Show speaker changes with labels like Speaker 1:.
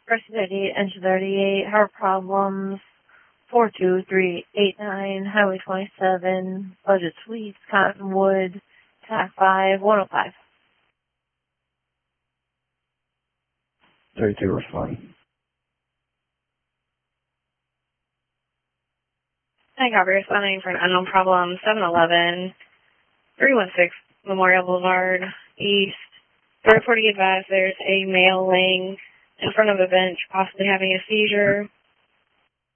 Speaker 1: First 38, engine 38, heart problems, 42389, Highway 27, Budget Suites, Cottonwood, TAC 5, 105.
Speaker 2: 32 respond.
Speaker 3: Hi, copy. Responding for an unknown problem, 711, 316 Memorial Boulevard, East. They're reporting advised there's a male laying in front of a bench, possibly having a seizure.